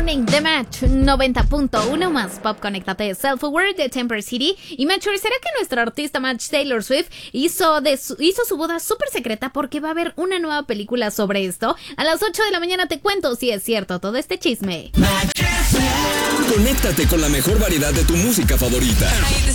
Morning de Match 90.1 más Pop. Conéctate. Self-Aware de Temper City. Y Match, ¿será que nuestro artista Match Taylor Swift hizo su boda súper secreta porque va a haber una nueva película sobre esto? A las 8 de la mañana te cuento si es cierto todo este chisme. Conéctate con la mejor variedad de tu música favorita.